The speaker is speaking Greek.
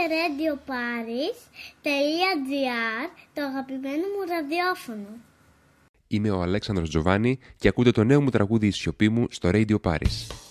radioparis.gr, το αγαπημένο μου ραδιόφωνο. Είμαι ο Αλέξανδρος Τζοβάνι και ακούτε το νέο μου τραγούδι «Η σιωπή μου» στο Radio Paris.